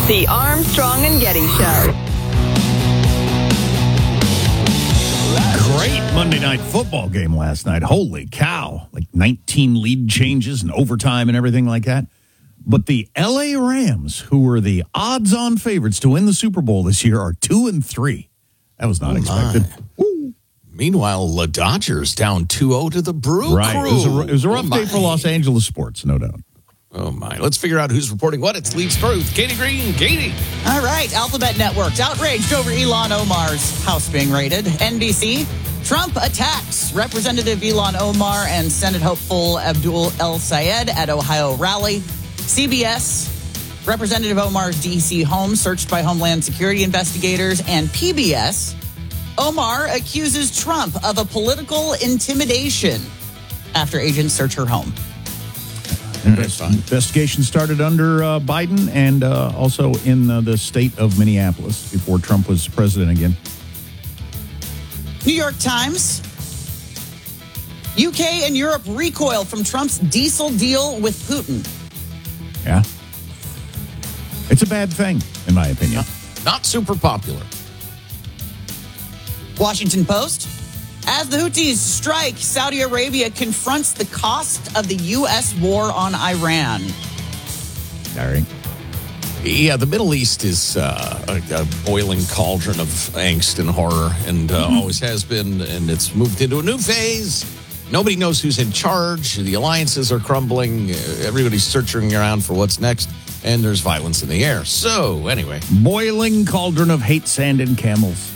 The Armstrong and Getty Show. Great Monday Night Football game last night. Holy cow. Like 19 lead changes and overtime and everything like that. But the LA Rams, who were the odds-on favorites to win the Super Bowl this year, are 2-3. That was not expected. Meanwhile, the Dodgers down 2-0 to the Brew Right. Crew. It was a rough day for Los Angeles sports, no doubt. Oh, my. Let's figure out who's reporting what. It's Leeds Truth. Katie Green. Katie. All right. Alphabet Network's outraged over Ilhan Omar's house being raided. NBC, Trump attacks Representative Ilhan Omar and Senate hopeful Abdul El Sayed at Ohio rally. CBS, Representative Omar's D.C. home searched by Homeland Security investigators. And PBS, Omar accuses Trump of a political intimidation after agents search her home. Investigation started under Biden and also in the state of Minneapolis before Trump was president again. New York Times, UK and Europe recoil from Trump's diesel deal with Putin. Yeah. It's a bad thing, in my opinion. Not super popular. Washington Post, as the Houthis strike, Saudi Arabia confronts the cost of the U.S. war on Iran. Sorry. Yeah, the Middle East is a boiling cauldron of angst and horror, and always has been, and it's moved into a new phase. Nobody knows who's in charge. The alliances are crumbling. Everybody's searching around for what's next, and there's violence in the air. So, anyway. Boiling cauldron of hate, sand, and camels.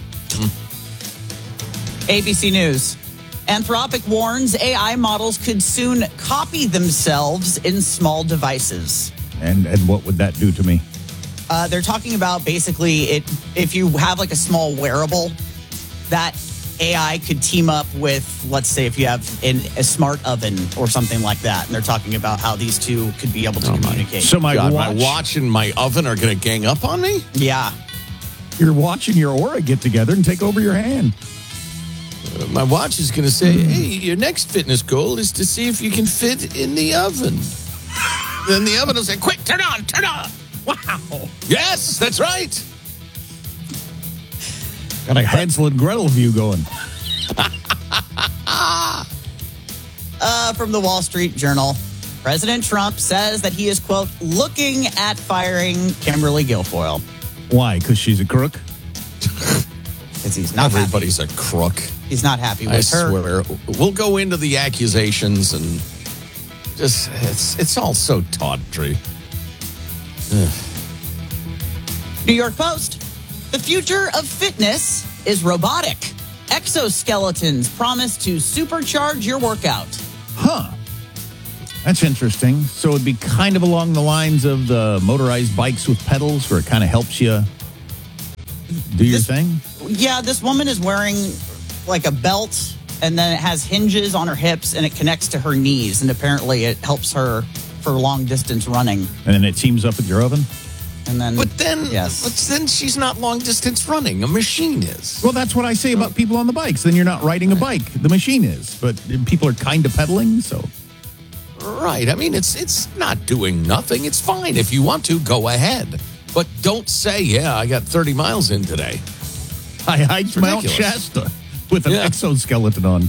ABC News. Anthropic warns AI models could soon copy themselves in small devices. And what would that do to me? They're talking about basically if you have like a small wearable, that AI could team up with, let's say, if you have a smart oven or something like that. And they're talking about how these two could be able to communicate. So my watch and my oven are going to gang up on me? Yeah. You're watching your aura get together and take over your hand. My watch is going to say, hey, your next fitness goal is to see if you can fit in the oven. Then the oven will say, quick, turn on. Wow. Yes, that's right. Got a Hansel and Gretel view going. From the Wall Street Journal, President Trump says that he is, quote, looking at firing Kimberly Guilfoyle. Why? Because she's a crook? Because he's not Everybody's a crook. He's not happy with I her. swear. We'll go into the accusations and just, it's all so tawdry. New York Post. The future of fitness is robotic. Exoskeletons promise to supercharge your workout. Huh. That's interesting. So it'd be kind of along the lines of the motorized bikes with pedals where it kind of helps you do your thing? Yeah, this woman is wearing like a belt, and then it has hinges on her hips, and it connects to her knees, and apparently it helps her for long-distance running. And then it teams up with your oven? And then, But then she's not long-distance running. A machine is. Well, that's what I say about people on the bikes. Then you're not riding a bike. The machine is. But people are kind of pedaling, so... Right. I mean, it's not doing nothing. It's fine. If you want to, go ahead. But don't say, yeah, I got 30 miles in today. I hiked Mount Shasta with an exoskeleton on.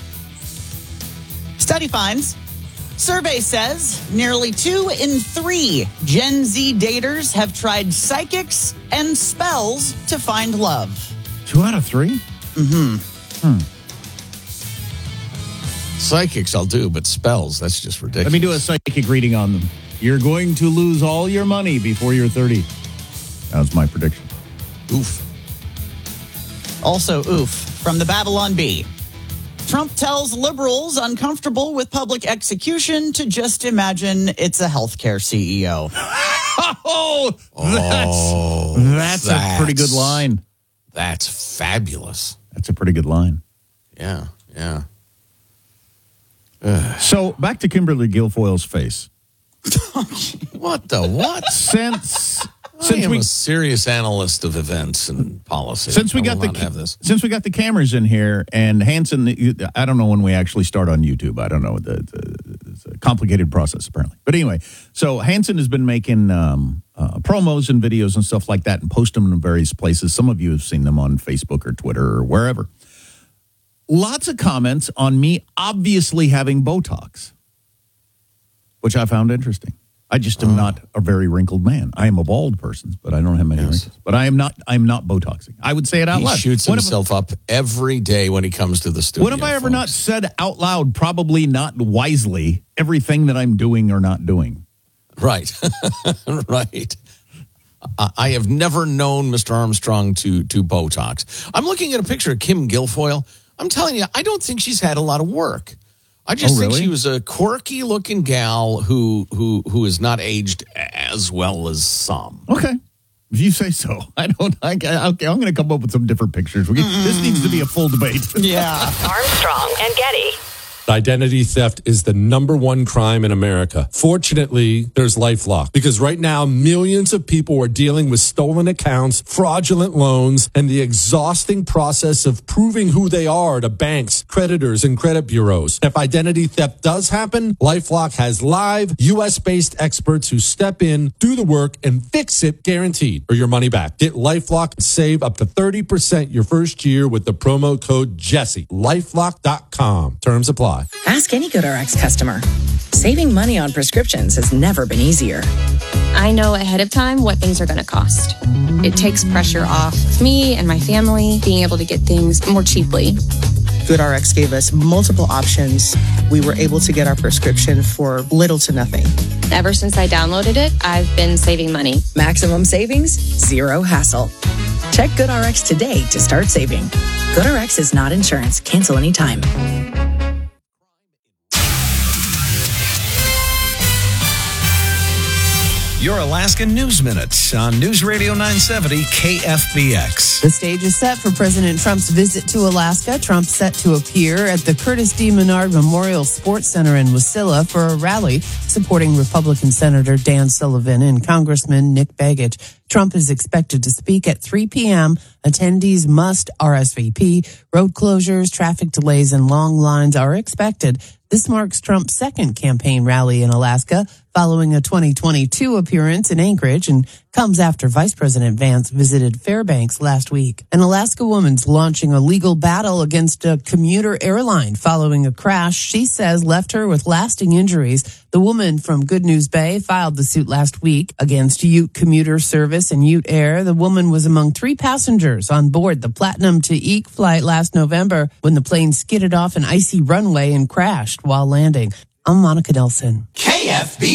Study finds, survey says nearly 2 in 3 Gen Z daters have tried psychics and spells to find love. 2 out of 3? Psychics I'll do, but spells, that's just ridiculous. Let me do a psychic reading on them. You're going to lose all your money before you're 30. That was my prediction. Oof. Also, oof, from the Babylon Bee. Trump tells liberals uncomfortable with public execution to just imagine it's a healthcare CEO. That's a pretty good line. That's fabulous. That's a pretty good line. Yeah. So back to Kimberly Guilfoyle's face. What the what? Since I am a serious analyst of events and policy. Since we got the cameras in here, and Hanson, I don't know when we actually start on YouTube. I don't know. It's a complicated process apparently. But anyway, so Hanson has been making promos and videos and stuff like that and post them in various places. Some of you have seen them on Facebook or Twitter or wherever. Lots of comments on me obviously having Botox, which I found interesting. I just am not a very wrinkled man. I am a bald person, but I don't have many wrinkles. But I'm not Botoxing. I would say it out loud. He shoots himself up every day when he comes to the studio. What have I ever not said out loud, probably not wisely, everything that I'm doing or not doing? Right. Right. I have never known Mr. Armstrong to Botox. I'm looking at a picture of Kim Guilfoyle. I'm telling you, I don't think she's had a lot of work. I just think she was a quirky-looking gal who is not aged as well as some. Okay. If you say so. I'm going to come up with some different pictures. This needs to be a full debate. Yeah. Armstrong and Getty. Identity theft is the #1 crime in America. Fortunately, there's LifeLock, because right now millions of people are dealing with stolen accounts, fraudulent loans, and the exhausting process of proving who they are to banks, creditors, and credit bureaus. If identity theft does happen, LifeLock has live U.S.-based experts who step in, do the work, and fix it guaranteed, or your money back. Get LifeLock and save up to 30% your first year with the promo code Jesse. LifeLock.com. Terms apply. Ask any GoodRx customer. Saving money on prescriptions has never been easier. I know ahead of time what things are going to cost. It takes pressure off me and my family being able to get things more cheaply. GoodRx gave us multiple options. We were able to get our prescription for little to nothing. Ever since I downloaded it, I've been saving money. Maximum savings, zero hassle. Check GoodRx today to start saving. GoodRx is not insurance. Cancel anytime. Your Alaskan News Minute on News Radio 970 KFBX. The stage is set for President Trump's visit to Alaska. Trump set to appear at the Curtis D. Menard Memorial Sports Center in Wasilla for a rally supporting Republican Senator Dan Sullivan and Congressman Nick Begich. Trump is expected to speak at 3 p.m. Attendees must RSVP. Road closures, traffic delays, and long lines are expected. This marks Trump's second campaign rally in Alaska, following a 2022 appearance in Anchorage, and comes after Vice President Vance visited Fairbanks last week. An Alaska woman's launching a legal battle against a commuter airline following a crash she says left her with lasting injuries. The woman from Good News Bay filed the suit last week against Ute Commuter Service and Ute Air. The woman was among 3 passengers on board the Platinum to Eek flight last November when the plane skidded off an icy runway and crashed while landing. I'm Monica Nelson. KFB.